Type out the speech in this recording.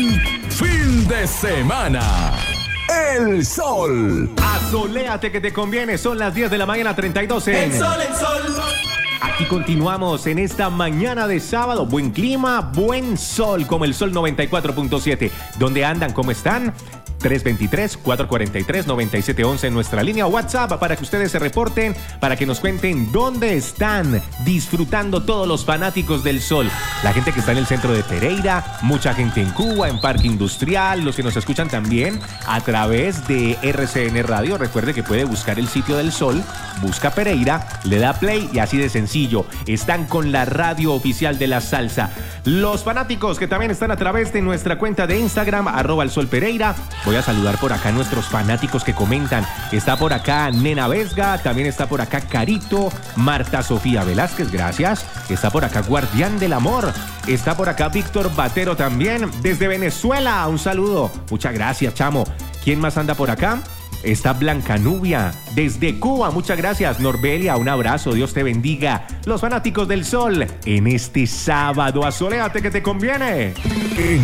buen fin de semana. El sol. Asoléate que te conviene. Son las 10 de la mañana, 32 en... El sol. Aquí continuamos en esta mañana de sábado. Buen clima, buen sol, como el sol 94.7. ¿Dónde andan? ¿Cómo están? 323-443-9711 en nuestra línea WhatsApp para que ustedes se reporten, para que nos cuenten dónde están disfrutando todos los fanáticos del sol. La gente que está en el centro de Pereira, mucha gente en Cuba, en Parque Industrial, los que nos escuchan también a través de RCN Radio. Recuerde que puede buscar el sitio del sol, busca Pereira, le da play y así de sencillo. Están con la radio oficial de la salsa. Los fanáticos que también están a través de nuestra cuenta de Instagram, @elsolpereira. Voy a saludar por acá a nuestros fanáticos que comentan. Está por acá Nena Vesga, también está por acá Carito, Marta Sofía Velázquez, gracias. Está por acá Guardián del Amor. Está por acá Víctor Batero también, desde Venezuela. Un saludo. Muchas gracias, chamo. ¿Quién más anda por acá? Está Blanca Nubia, desde Cuba. Muchas gracias, Norbelia. Un abrazo, Dios te bendiga. Los fanáticos del sol, en este sábado, asoléate que te conviene.